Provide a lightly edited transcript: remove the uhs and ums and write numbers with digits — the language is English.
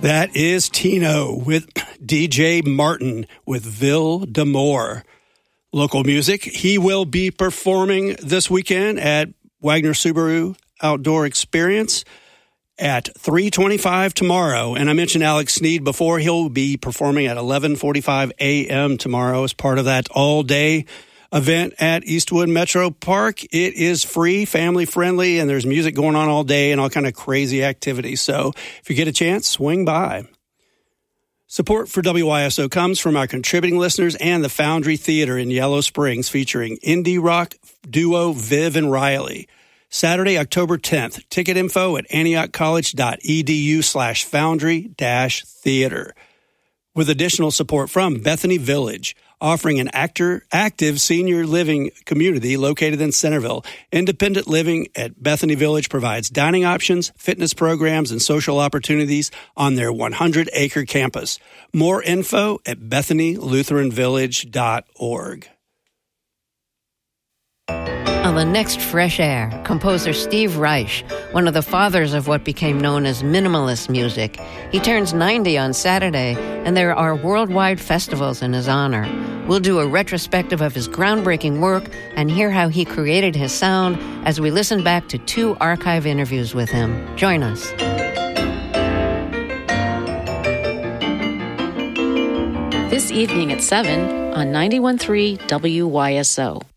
That is Tino with DJ Martin with Ville d'Amour. Local music. He will be performing this weekend at Wagner Subaru Outdoor Experience at 3:25 tomorrow. And I mentioned Alex Sneed before. He'll be performing at 11:45 a.m. tomorrow as part of that all-day event at Eastwood Metro Park. It is free, family-friendly, and there's music going on all day and all kind of crazy activities. So if you get a chance, swing by. Support for WYSO comes from our contributing listeners and the Foundry Theater in Yellow Springs, featuring indie rock duo Viv and Riley. Saturday, October 10th. Ticket info at antiochcollege.edu/foundry-theater. With additional support from Bethany Village, offering an active senior living community located in Centerville. Independent living at Bethany Village provides dining options, fitness programs, and social opportunities on their 100-acre campus. More info at BethanyLutheranVillage.org. On the next Fresh Air, composer Steve Reich, one of the fathers of what became known as minimalist music. He turns 90 on Saturday, and there are worldwide festivals in his honor. We'll do a retrospective of his groundbreaking work and hear how he created his sound as we listen back to 2 archive interviews with him. Join us. This evening at 7 on 91.3 WYSO.